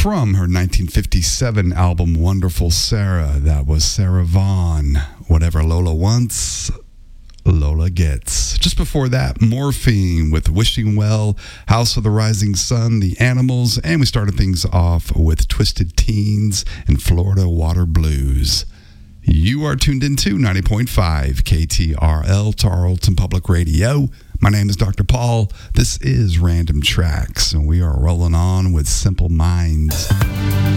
From her 1957 album Wonderful Sarah, that was Sarah Vaughan. Whatever Lola wants, Lola gets. Just before that, Morphine with Wishing Well, House of the Rising Sun, The Animals, and we started things off with Twisted Teens and Florida Water Blues. You are tuned into 90.5 KTRL, Tarleton Public Radio. My name is Dr. Paul. This is Random Tracks, and we are rolling on with Simple Minds.